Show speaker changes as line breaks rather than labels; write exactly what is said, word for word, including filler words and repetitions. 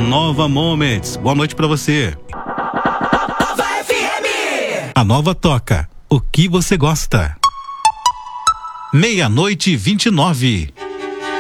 Nova Moments. Boa noite pra você.
Nova F M.
A Nova toca o que você gosta. Meia-noite e vinte e nove.